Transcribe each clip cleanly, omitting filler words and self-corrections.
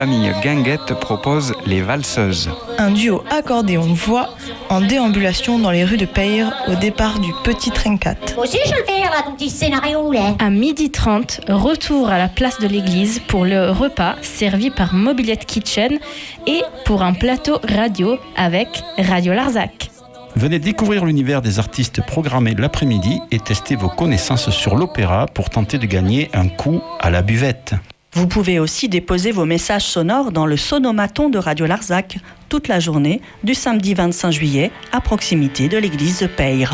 La famille Guinguette propose les valseuses. Un duo accordéon-voix en déambulation dans les rues de Peyre au départ du Petit Trinquat. Moi aussi je le fais là, ton petit scénario là. À 12h30, retour à la place de l'église pour le repas servi par Mobilette Kitchen et pour un plateau radio avec Radio Larzac. Venez découvrir l'univers des artistes programmés l'après-midi et tester vos connaissances sur l'opéra pour tenter de gagner un coup à la buvette. Vous pouvez aussi déposer vos messages sonores dans le sonomaton de Radio Larzac toute la journée du samedi 25 juillet à proximité de l'église de Peyre.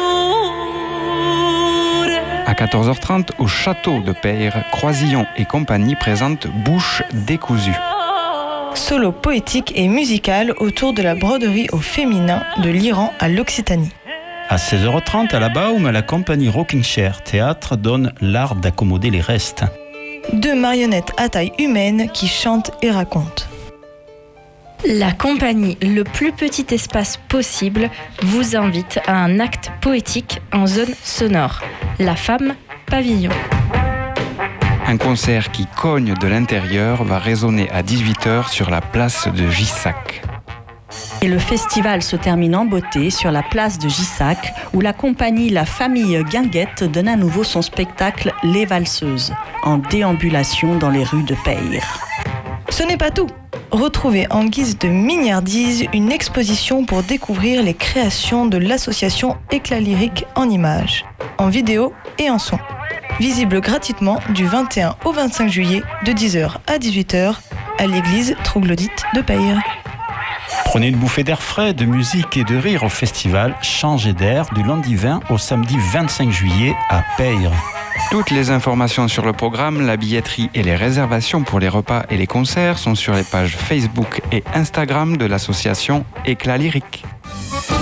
À 14h30, au château de Peyre, Croisillon et compagnie présentent Bouche décousue. Solo poétique et musical autour de la broderie au féminin de l'Iran à l'Occitanie. À 16h30, à la Baume, la compagnie Rocking Chair Théâtre donne l'art d'accommoder les restes. 2 marionnettes à taille humaine qui chantent et racontent. La compagnie Le plus petit espace possible vous invite à un acte poétique en zone sonore. La femme pavillon. Un concert qui cogne de l'intérieur va résonner à 18h sur la place de Gissac. Et le festival se termine en beauté sur la place de Gissac où la compagnie La Famille Guinguette donne à nouveau son spectacle Les Valseuses en déambulation dans les rues de Peyre. Ce n'est pas tout. Retrouvez en guise de mignardise une exposition pour découvrir les créations de l'association Éclat Lyrique en images, en vidéo et en son. Visible gratuitement du 21 au 25 juillet de 10h à 18h à l'église troglodyte de Peyre. Prenez une bouffée d'air frais, de musique et de rire au festival Changez d'air du lundi 20 au samedi 25 juillet à Peyre. Toutes les informations sur le programme, la billetterie et les réservations pour les repas et les concerts sont sur les pages Facebook et Instagram de l'association Éclat Lyrique.